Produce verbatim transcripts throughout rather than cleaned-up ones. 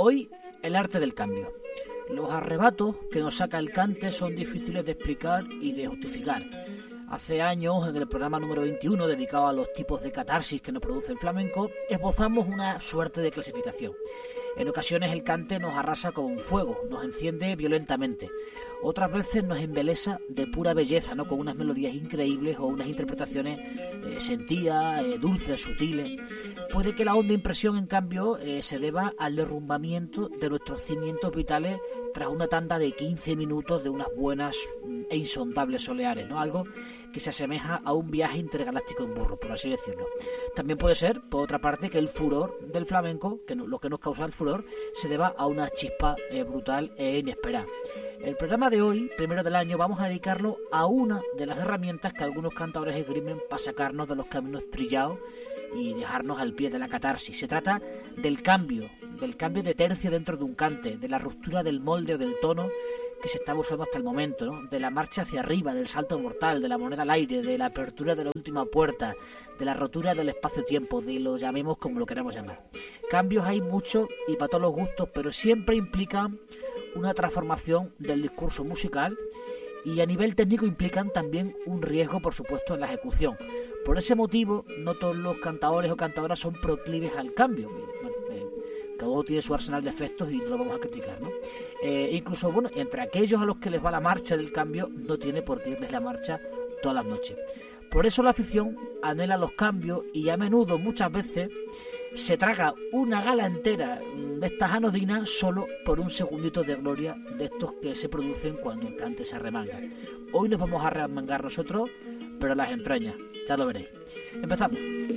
Hoy, el arte del cambio. Los arrebatos que nos saca el cante son difíciles de explicar y de justificar. Hace años, en el programa número veintiuno, dedicado a los tipos de catarsis que nos produce el flamenco, esbozamos una suerte de clasificación. En ocasiones el cante nos arrasa como un fuego, nos enciende violentamente. Otras veces nos embelesa de pura belleza, ¿no? Con unas melodías increíbles o unas interpretaciones eh, sentidas, eh, dulces, sutiles. Puede que la honda impresión, en cambio, eh, se deba al derrumbamiento de nuestros cimientos vitales tras una tanda de quince minutos de unas buenas e insondables soleares, ¿no? Algo que se asemeja a un viaje intergaláctico en burro, por así decirlo. También puede ser, por otra parte, que el furor del flamenco, que no, lo que nos causa el furor, se deba a una chispa eh, brutal e inesperada. El programa de hoy, primero del año, vamos a dedicarlo a una de las herramientas que algunos cantadores esgrimen para sacarnos de los caminos trillados y dejarnos al pie de la catarsis. Se trata del cambio, del cambio de tercio dentro de un cante, de la ruptura del molde o del tono que se estaba usando hasta el momento, ¿no? De la marcha hacia arriba, del salto mortal, de la moneda al aire, de la apertura de la última puerta, de la rotura del espacio-tiempo, de lo llamemos como lo queramos llamar. Cambios hay muchos y para todos los gustos, pero siempre implican una transformación del discurso musical y a nivel técnico implican también un riesgo, por supuesto, en la ejecución. Por ese motivo, no todos los cantadores o cantadoras son proclives al cambio. Bueno, eh, cada uno tiene su arsenal de efectos y no lo vamos a criticar, ¿no? Eh, incluso, bueno, entre aquellos a los que les va la marcha del cambio, no tiene por qué irles la marcha todas las noches. Por eso la afición anhela los cambios y a menudo, muchas veces, se traga una gala entera de estas anodinas solo por un segundito de gloria de estos que se producen cuando el cante se arremanga. Hoy nos vamos a remangar nosotros, pero las entrañas, ya lo veréis. Empezamos.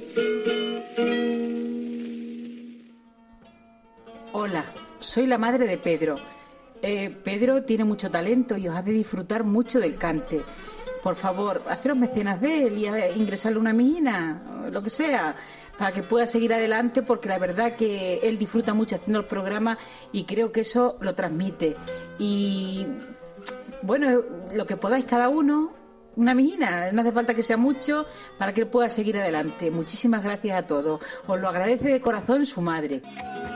Hola, soy la madre de Pedro. Eh, Pedro tiene mucho talento y os hace disfrutar mucho del cante. Por favor, haceros mecenas de él y a ingresarle una mina, lo que sea, para que pueda seguir adelante, porque la verdad que él disfruta mucho haciendo el programa y creo que eso lo transmite. Y bueno, lo que podáis cada uno, una mina, no hace falta que sea mucho para que él pueda seguir adelante. Muchísimas gracias a todos. Os lo agradece de corazón su madre.